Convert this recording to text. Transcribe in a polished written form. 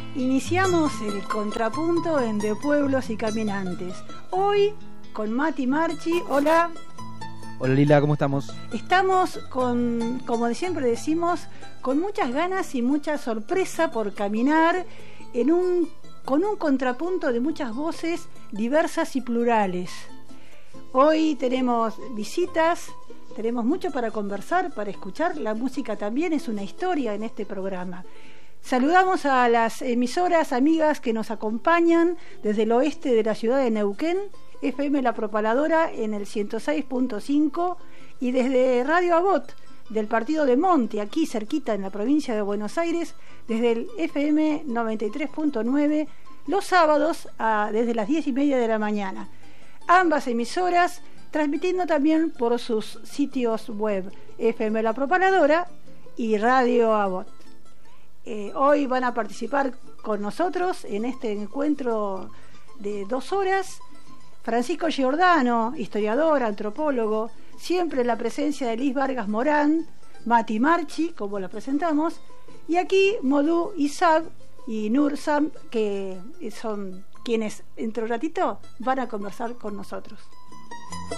Iniciamos el contrapunto en De Pueblos y Caminantes. Hoy con Mati Marchi. Hola. Hola Lila, ¿cómo estamos? Estamos con, como siempre decimos, con muchas ganas y mucha sorpresa por caminar con un contrapunto de muchas voces diversas y plurales. Hoy tenemos visitas, tenemos mucho para conversar, para escuchar. La música también es una historia en este programa. Saludamos a las emisoras amigas que nos acompañan desde el oeste de la ciudad de Neuquén, FM La Propaladora en el 106.5 y desde Radio Abot del partido de Monte, aquí cerquita en la provincia de Buenos Aires, desde el FM 93.9 los sábados desde las 10:30 de la mañana. Ambas emisoras transmitiendo también por sus sitios web FM La Propaladora y Radio Abot. Hoy van a participar con nosotros en este encuentro de 2 horas Francisco Giordano, historiador, antropólogo, siempre en la presencia de Liz Vargas Morán, Mati Marchi, como la presentamos, y aquí Modú Isaac y Nur Sam, que son quienes entre un ratito van a conversar con nosotros.